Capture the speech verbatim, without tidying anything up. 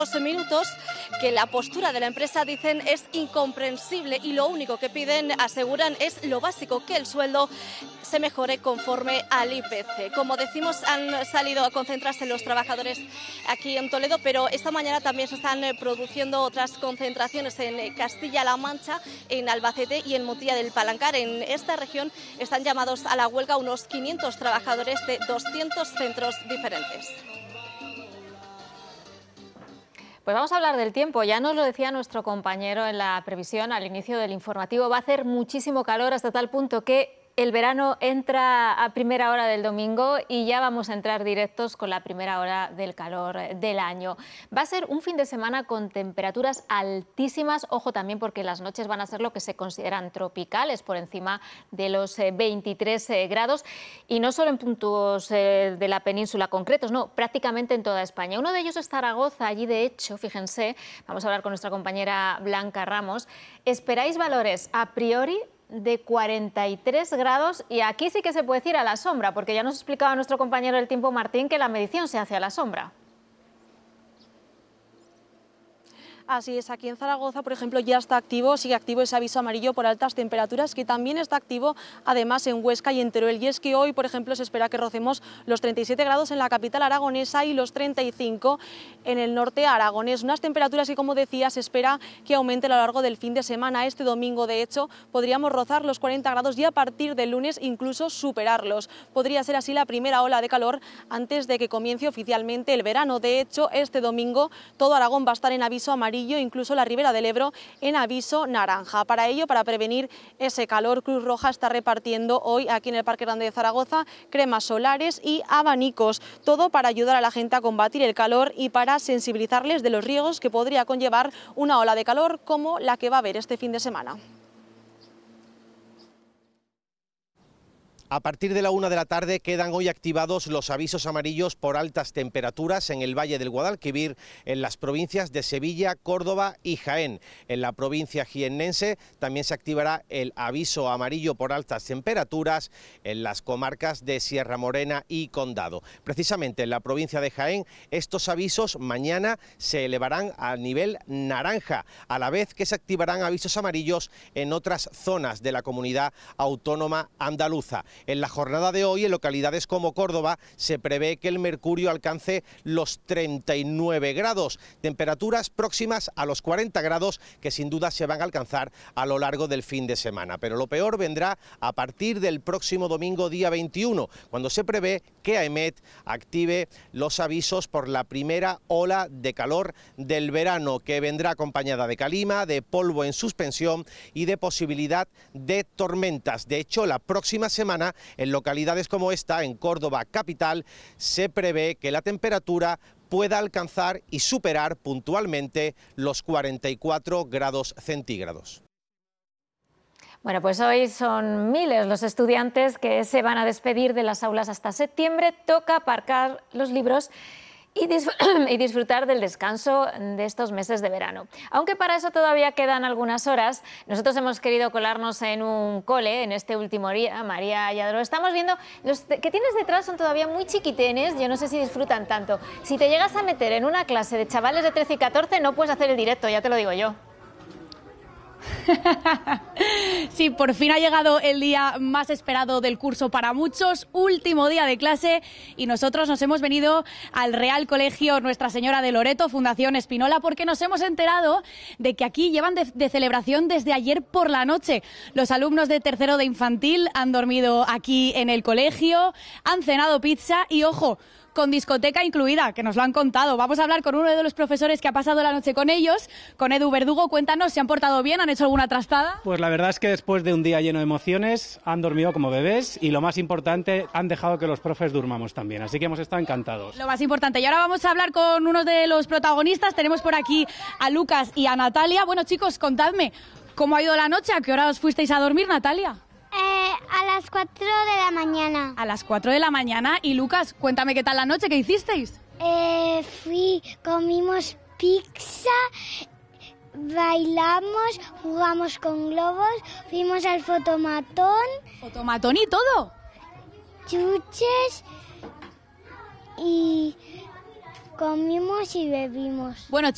minutos que la postura de la empresa, dicen, es incomprensible y lo único que piden, aseguran, es lo básico, que el sueldo se mejore conforme al I P C. Como decimos, han salido a concentrarse los trabajadores aquí en Toledo, pero esta mañana también se están produciendo otras concentraciones en Castilla-La Mancha, en Albacete y en Mutilla del Palancar. En esta región están llamados a la huelga unos quinientos trabajadores de doscientos centros diferentes. Pues vamos a hablar del tiempo. Ya nos lo decía nuestro compañero en la previsión al inicio del informativo. Va a hacer muchísimo calor hasta tal punto que el verano entra a primera hora del domingo y ya vamos a entrar directos con la primera hora del calor del año. Va a ser un fin de semana con temperaturas altísimas. Ojo también, porque las noches van a ser lo que se consideran tropicales, por encima de los veintitrés grados, y no solo en puntos de la península concretos, no, prácticamente en toda España. Uno de ellos es Zaragoza. Allí, de hecho, fíjense, vamos a hablar con nuestra compañera Blanca Ramos. Esperáis valores a priori de cuarenta y tres grados, y aquí sí que se puede decir a la sombra, porque ya nos explicaba nuestro compañero del tiempo Martín que la medición se hace a la sombra. Así es, aquí en Zaragoza, por ejemplo, ya está activo, sigue activo ese aviso amarillo por altas temperaturas, que también está activo además en Huesca y en Teruel. Y es que hoy, por ejemplo, se espera que rocemos los treinta y siete grados en la capital aragonesa y los treinta y cinco en el norte aragonés. Unas temperaturas que, como decía, se espera que aumenten a lo largo del fin de semana. Este domingo, de hecho, podríamos rozar los cuarenta grados y a partir del lunes incluso superarlos. Podría ser así la primera ola de calor antes de que comience oficialmente el verano. De hecho, este domingo todo Aragón va a estar en aviso amarillo, incluso la Ribera del Ebro en aviso naranja. Para ello, para prevenir ese calor, Cruz Roja está repartiendo hoy aquí en el Parque Grande de Zaragoza cremas solares y abanicos, todo para ayudar a la gente a combatir el calor y para sensibilizarles de los riesgos que podría conllevar una ola de calor como la que va a haber este fin de semana. A partir de la una de la tarde quedan hoy activados los avisos amarillos por altas temperaturas en el Valle del Guadalquivir, en las provincias de Sevilla, Córdoba y Jaén. En la provincia jiennense también se activará el aviso amarillo por altas temperaturas en las comarcas de Sierra Morena y Condado. Precisamente en la provincia de Jaén, estos avisos mañana se elevarán a nivel naranja, a la vez que se activarán avisos amarillos en otras zonas de la comunidad autónoma andaluza. En la jornada de hoy, en localidades como Córdoba, se prevé que el mercurio alcance los treinta y nueve grados, temperaturas próximas a los cuarenta grados que sin duda se van a alcanzar a lo largo del fin de semana. Pero lo peor vendrá a partir del próximo domingo, día veintiuno, cuando se prevé que AEMET active los avisos por la primera ola de calor del verano, que vendrá acompañada de calima, de polvo en suspensión y de posibilidad de tormentas. De hecho, la próxima semana, en localidades como esta, en Córdoba capital, se prevé que la temperatura pueda alcanzar y superar puntualmente los cuarenta y cuatro grados centígrados. Bueno, pues hoy son miles los estudiantes que se van a despedir de las aulas hasta septiembre. Toca aparcar los libros y disfrutar del descanso de estos meses de verano. Aunque para eso todavía quedan algunas horas, nosotros hemos querido colarnos en un cole en este último día. María Lladró, estamos viendo, los que tienes detrás son todavía muy chiquitenes, yo no sé si disfrutan tanto. Si te llegas a meter en una clase de chavales de trece y catorce, no puedes hacer el directo, ya te lo digo yo. Sí, por fin ha llegado el día más esperado del curso para muchos, último día de clase, y nosotros nos hemos venido al Real Colegio Nuestra Señora de Loreto, Fundación Espinola, porque nos hemos enterado de que aquí llevan de, de celebración desde ayer por la noche. Los alumnos de tercero de infantil han dormido aquí en el colegio, han cenado pizza y, ojo, con discoteca incluida, que nos lo han contado. Vamos a hablar con uno de los profesores que ha pasado la noche con ellos, con Edu Verdugo. Cuéntanos, ¿se han portado bien? ¿Han hecho alguna trastada? Pues la verdad es que después de un día lleno de emociones, han dormido como bebés y lo más importante, han dejado que los profes durmamos también. Así que hemos estado encantados. Lo más importante. Y ahora vamos a hablar con uno de los protagonistas. Tenemos por aquí a Lucas y a Natalia. Bueno, chicos, contadme, ¿cómo ha ido la noche? ¿A qué hora os fuisteis a dormir, Natalia? Eh, a las cuatro de la mañana. A las cuatro de la mañana. Y Lucas, cuéntame qué tal la noche, ¿qué hicisteis? Eh, fui, comimos pizza, bailamos, jugamos con globos, fuimos al fotomatón. ¿Fotomatón y todo? Chuches y comimos y bebimos. Bueno,